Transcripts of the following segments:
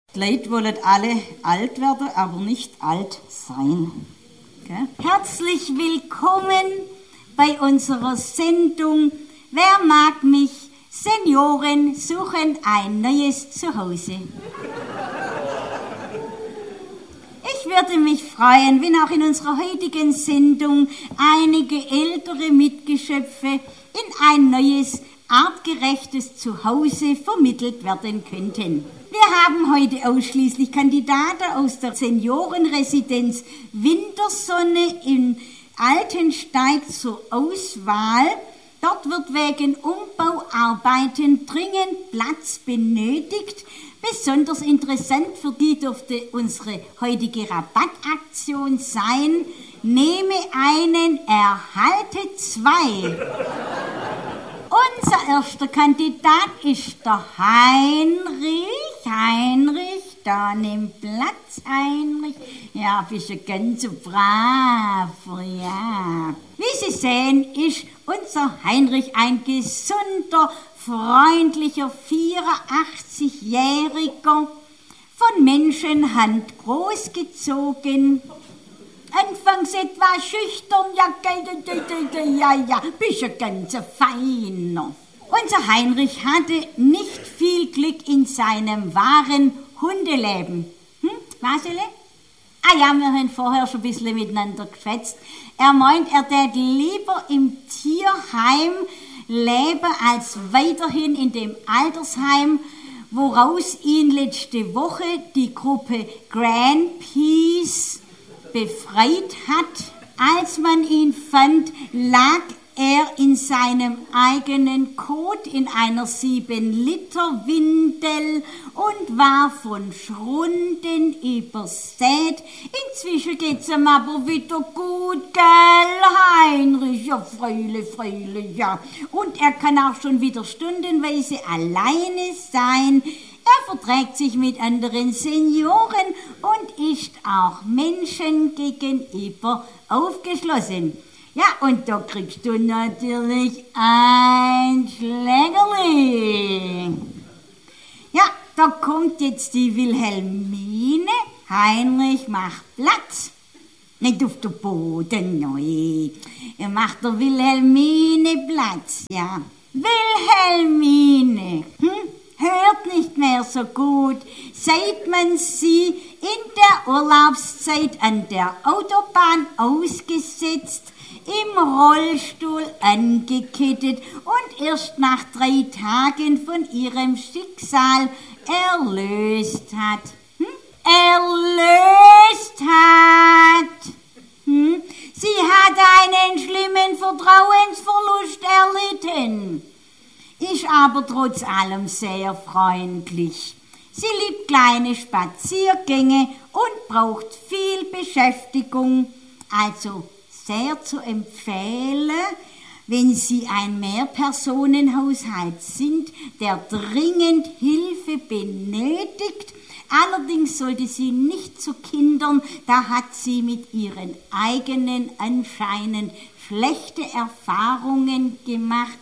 Die Leute wollen alle alt werden, aber nicht alt sein. Okay? Herzlich willkommen bei unserer Sendung Wer mag mich? Senioren suchen ein neues Zuhause. Ich würde mich freuen, wenn auch in unserer heutigen Sendung einige ältere Mitgeschöpfe in ein neues, artgerechtes Zuhause vermittelt werden könnten. Wir haben heute ausschließlich Kandidaten aus der Seniorenresidenz Wintersonne in Altensteig zur Auswahl. Dort wird wegen Umbauarbeiten dringend Platz benötigt. Besonders interessant für die dürfte unsere heutige Rabattaktion sein. Nehme einen, erhalte zwei. Unser erster Kandidat ist der Heinrich. Heinrich, da nimm Platz, Heinrich. Ja, bist du ganz so brav, ja. Wie Sie sehen, ist unser Heinrich ein gesunder, freundlicher 84-Jähriger, von Menschenhand großgezogen. Anfangs etwa schüchtern, ja, bist ein ganz Feiner. Unser Heinrich hatte nicht viel Glück in seinem wahren Hundeleben. Wasele? Ah ja, wir haben vorher schon ein bisschen miteinander geschwätzt. Er meint, er tät lieber im Tierheim leben als weiterhin in dem Altersheim, woraus ihn letzte Woche die Gruppe Grandpeace befreit hat. Als man ihn fand, lag er in seinem eigenen Kot in einer 7-Liter-Windel und war von Schrunden übersät. Inzwischen geht's ihm aber wieder gut, gell, Heinrich? Ja, Freule, ja. Und er kann auch schon wieder stundenweise alleine sein. Er verträgt sich mit anderen Senioren und ist auch Menschen gegenüber aufgeschlossen. Ja, und da kriegst du natürlich ein Schlägerli. Ja, da kommt jetzt die Wilhelmine. Heinrich, mach Platz. Nicht auf den Boden, nein. Er macht der Wilhelmine Platz, ja. Wilhelmine, hört nicht mehr so gut, seit man sie in der Urlaubszeit an der Autobahn ausgesetzt, im Rollstuhl angekettet und erst nach 3 Tagen von ihrem Schicksal erlöst hat. Erlöst hat! Sie hat einen schlimmen Vertrauensverlust erlitten, ist aber trotz allem sehr freundlich. Sie liebt kleine Spaziergänge und braucht viel Beschäftigung, also sehr zu empfehlen, wenn Sie ein Mehrpersonenhaushalt sind, der dringend Hilfe benötigt. Allerdings sollte sie nicht zu Kindern, da hat sie mit ihren eigenen anscheinend schlechte Erfahrungen gemacht.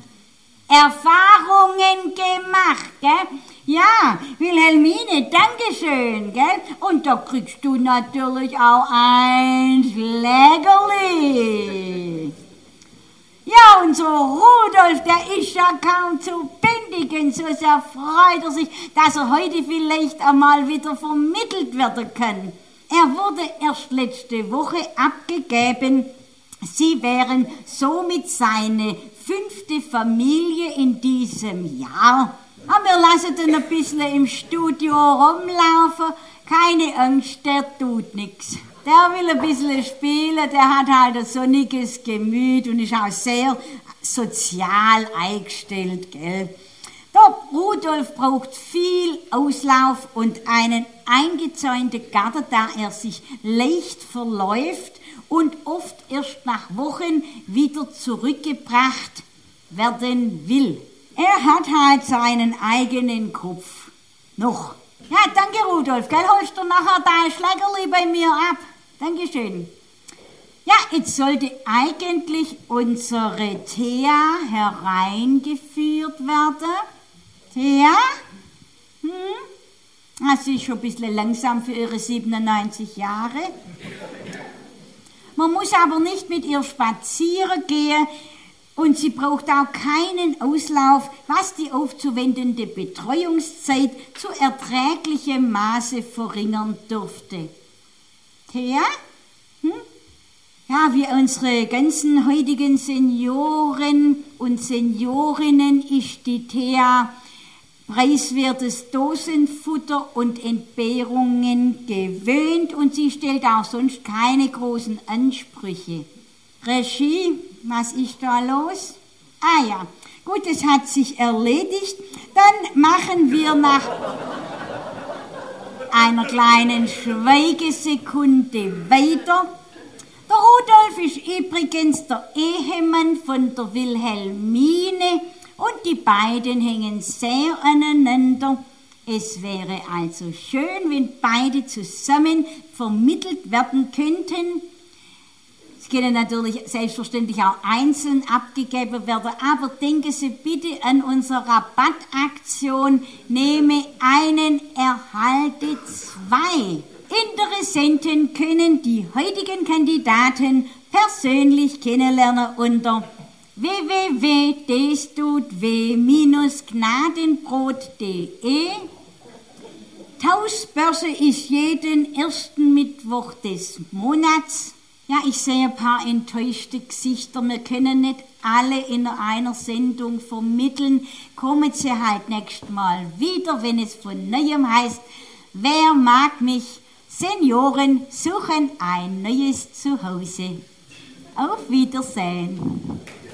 Gell? Ja, Wilhelmine, dankeschön, gell? Und da kriegst du natürlich auch ein Schlägerli. Ja, und so Rudolf, der ist ja kaum zu bändigen, so sehr freut er sich, dass er heute vielleicht einmal wieder vermittelt werden kann. Er wurde erst letzte Woche abgegeben. Sie wären somit seine 5. Familie in diesem Jahr. Aber wir lassen ihn ein bisschen im Studio rumlaufen. Keine Angst, der tut nix. Der will ein bisschen spielen, der hat halt ein sonniges Gemüt und ist auch sehr sozial eingestellt, gell. Der Rudolf braucht viel Auslauf und einen eingezäunten Garten, da er sich leicht verläuft und oft erst nach Wochen wieder zurückgebracht werden will. Er hat halt seinen eigenen Kopf. Noch. Ja, danke Rudolf, gell, holst du nachher dein Schlägerli bei mir ab. Dankeschön. Ja, jetzt sollte eigentlich unsere Thea hereingeführt werden. Thea? Sie ist schon ein bisschen langsam für ihre 97 Jahre. Man muss aber nicht mit ihr spazieren gehen und sie braucht auch keinen Auslauf, was die aufzuwendende Betreuungszeit zu erträglichem Maße verringern dürfte. Thea? Ja, wie unsere ganzen heutigen Senioren und Seniorinnen ist die Thea preiswertes Dosenfutter und Entbehrungen gewöhnt und sie stellt auch sonst keine großen Ansprüche. Regie, was ist da los? Ah ja, gut, es hat sich erledigt. Dann machen wir nach einer kleinen Schweigesekunde weiter. Der Rudolf ist übrigens der Ehemann von der Wilhelmine und die beiden hängen sehr aneinander. Es wäre also schön, wenn beide zusammen vermittelt werden könnten. Es können natürlich selbstverständlich auch einzeln abgegeben werden, aber denken Sie bitte an unsere Rabattaktion, nehme einen, erhalte zwei. Interessenten können die heutigen Kandidaten persönlich kennenlernen unter www.destutw-gnadenbrot.de. Tauschbörse ist jeden ersten Mittwoch des Monats. Ja, ich sehe ein paar enttäuschte Gesichter. Wir können nicht alle in einer Sendung vermitteln. Kommen Sie halt nächstes Mal wieder, wenn es von Neuem heißt, wer mag mich? Senioren suchen ein neues Zuhause. Auf Wiedersehen.